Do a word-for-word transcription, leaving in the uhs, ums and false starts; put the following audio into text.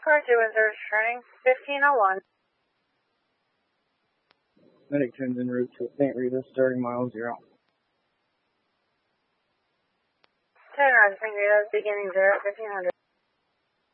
four two Windsor, turning fifteen oh one. Medic ten's en route to Saint Rita, starting mile zero. ten on Saint Rita, beginning zero, fifteen hundred.